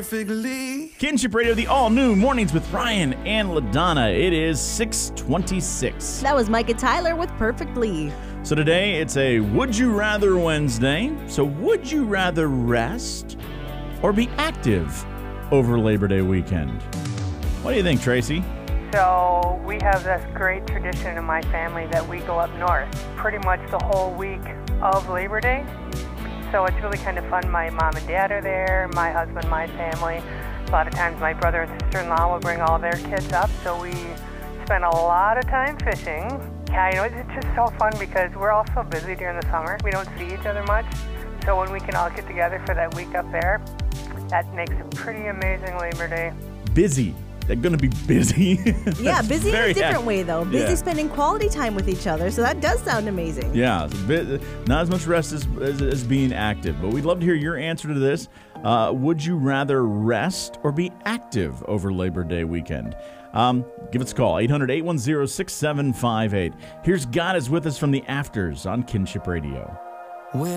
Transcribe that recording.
perfectly. Kinship Radio, the all-new Mornings with Ryan and LaDonna. It is 6:26. That was Mike and Tyler with Perfectly. So today, it's a Would You Rather Wednesday. So would you rather rest or be active over Labor Day weekend? What do you think, Tracy? So we have this great tradition in my family that we go up north pretty much the whole week of Labor Day. So it's really kind of fun. My mom and dad are there, my husband, my family. A lot of times my brother and sister-in-law will bring all their kids up, so we spend a lot of time fishing. Yeah, you know, it's just so fun because we're all so busy during the summer. We don't see each other much. So when we can all get together for that week up there, that makes a pretty amazing Labor Day. Busy. They're going to be busy. Yeah, busy in a different way, though. Busy Yeah. spending quality time with each other. So that does sound amazing. Yeah, it's a bit, not as much rest as being active. But we'd love to hear your answer to this. Would you rather rest or be active over Labor Day weekend? Give us a call, 800-810-6758. Here's God is With Us from the Afters on Kinship Radio.